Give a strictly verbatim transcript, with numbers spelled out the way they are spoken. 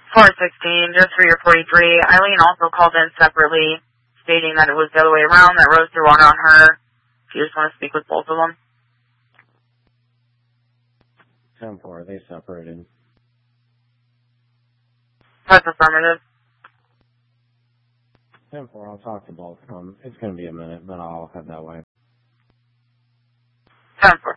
four sixteen, just for your forty-three. Eileen also called in separately, stating that it was the other way around, that Rose threw water on her. If you just want to speak with both of them. ten four, they separated. That's affirmative. ten four, I'll talk to both of them. It's going to be a minute, but I'll head that way. ten four.